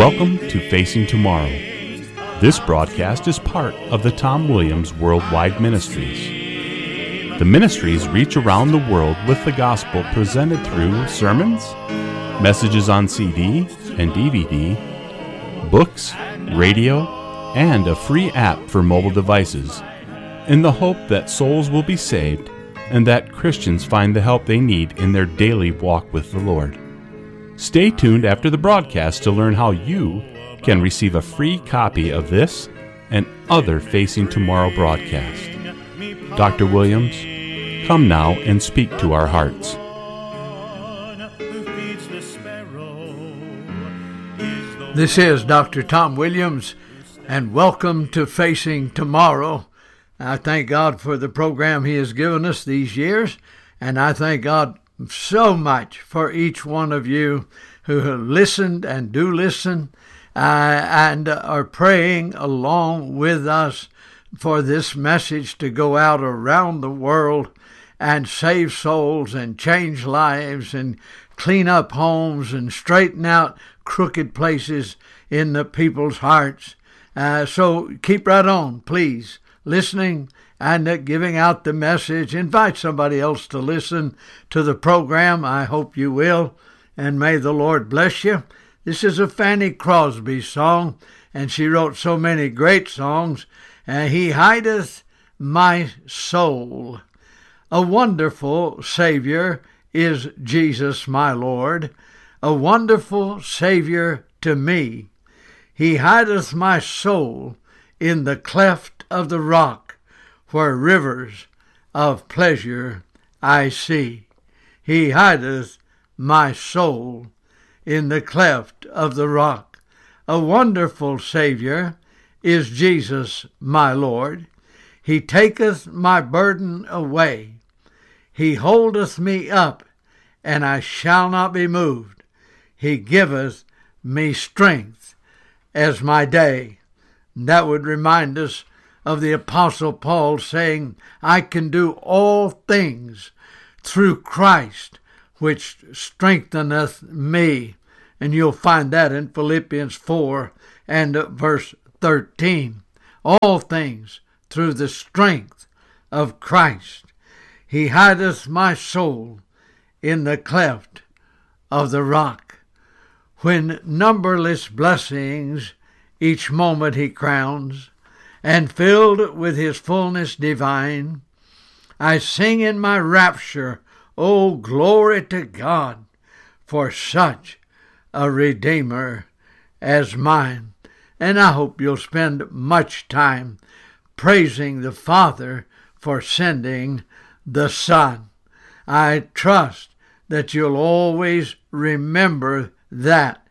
Welcome to Facing Tomorrow. This broadcast is part of the Tom Williams Worldwide Ministries. The ministries reach around the world with the gospel presented through sermons, messages on CD and DVD, books, radio, and a free app for mobile devices, in the hope that souls will be saved and that Christians find the help they need in their daily walk with the Lord. Stay tuned after the broadcast to learn how you can receive a free copy of this and other Facing Tomorrow broadcasts. Dr. Williams, come now and speak to our hearts. This is Dr. Tom Williams, and welcome to Facing Tomorrow. I thank God for the program He has given us these years, and I thank God so much for each one of you who have listened and do listen and are praying along with us for this message to go out around the world and save souls and change lives and clean up homes and straighten out crooked places in the people's hearts. So keep right on, please, listening and giving out the message. Invite somebody else to listen to the program. I hope you will, and may the Lord bless you. This is a Fanny Crosby song, and she wrote so many great songs. He hideth my soul. A wonderful Savior is Jesus my Lord, a wonderful Savior to me. He hideth my soul in the cleft of the rock, where rivers of pleasure I see. He hideth my soul in the cleft of the rock. A wonderful Savior is Jesus my Lord. He taketh my burden away. He holdeth me up, and I shall not be moved. He giveth me strength as my day. That would remind us of the Apostle Paul saying, I can do all things through Christ, which strengtheneth me. And you'll find that in Philippians 4 and verse 13. All things through the strength of Christ. He hideth my soul in the cleft of the rock. When numberless blessings each moment He crowns, and filled with His fullness divine, I sing in my rapture, oh, glory to God, for such a Redeemer as mine. And I hope you'll spend much time praising the Father for sending the Son. I trust that you'll always remember that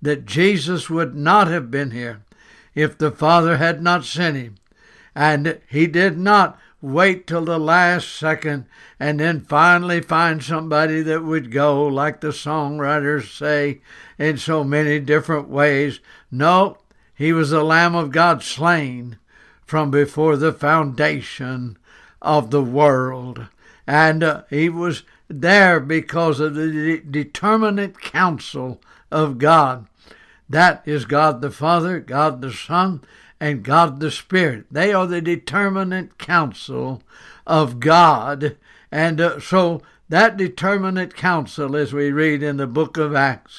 Jesus would not have been here if the Father had not sent Him. And He did not wait till the last second and then finally find somebody that would go, like the songwriters say in so many different ways. No, He was the Lamb of God slain from before the foundation of the world. And He was there because of the determinate counsel of God. That is God the Father, God the Son, and God the Spirit. They are the determinate counsel of God. And so that determinate counsel, as we read in the book of Acts,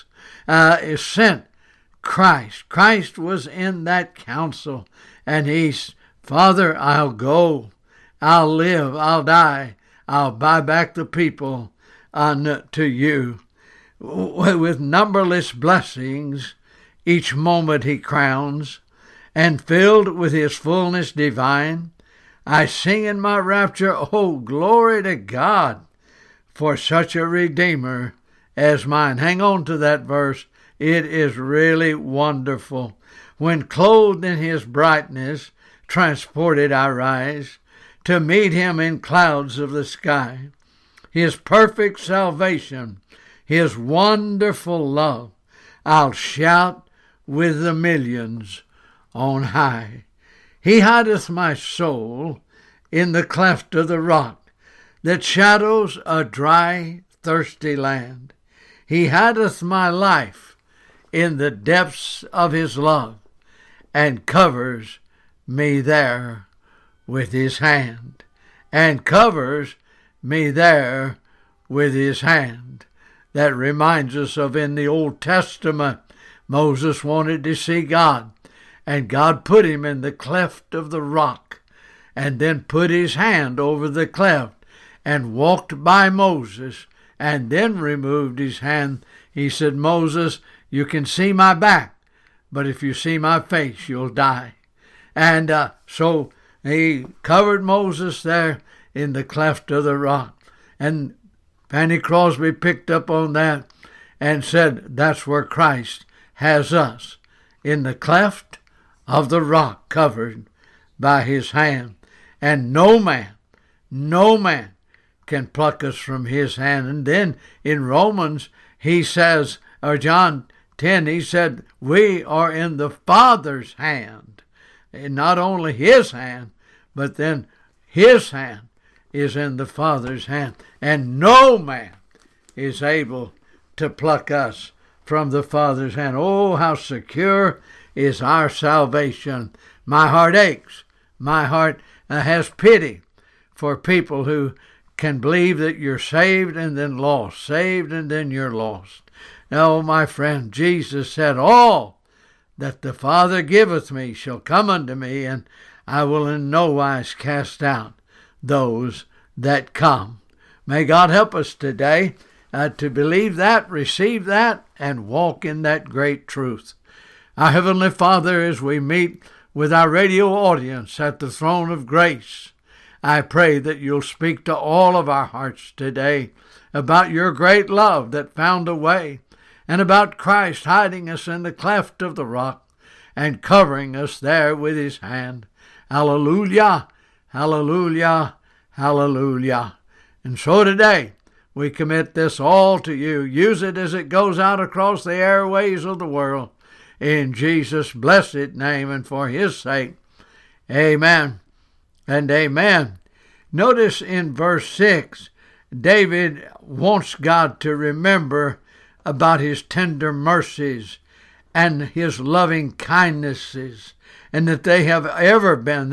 is sent Christ. Christ was in that counsel. And He's, Father, I'll go, I'll live, I'll die, I'll buy back the people unto you. With numberless blessings each moment He crowns, and filled with His fullness divine, I sing in my rapture, oh, glory to God, for such a Redeemer as mine. Hang on to that verse. It is really wonderful. When clothed in His brightness, transported I rise, to meet Him in clouds of the sky. His perfect salvation, His wonderful love, I'll shout with the millions on high. He hideth my soul in the cleft of the rock that shadows a dry, thirsty land. He hideth my life in the depths of his love and covers me there with his hand. And covers me there with his hand. That reminds us of in the Old Testament, Moses wanted to see God, and God put him in the cleft of the rock, and then put his hand over the cleft, and walked by Moses, and then removed his hand. He said, Moses, you can see my back, but if you see my face, you'll die. And so he covered Moses there in the cleft of the rock. And Fanny Crosby picked up on that and said, that's where Christ has us, in the cleft of the rock, covered by his hand. And no man can pluck us from his hand. And then in Romans, he says, or John 10, he said, we are in the Father's hand. And not only his hand, but then his hand is in the Father's hand. And no man is able to pluck us from the Father's hand. Oh, how secure is our salvation. My heart aches. My heart has pity for people who can believe that you're saved and then lost, saved and then you're lost. No, my friend, Jesus said, all that the Father giveth me shall come unto me, and I will in no wise cast out those that come. May God help us today to believe that, receive that, and walk in that great truth. Our Heavenly Father, as we meet with our radio audience at the throne of grace, I pray that you'll speak to all of our hearts today about your great love that found a way, and about Christ hiding us in the cleft of the rock and covering us there with his hand. Hallelujah, hallelujah, hallelujah. And so today, we commit this all to you. Use it as it goes out across the airways of the world. In Jesus' blessed name and for his sake. Amen and amen. Notice in verse 6, David wants God to remember about his tender mercies and his loving kindnesses, and that they have ever been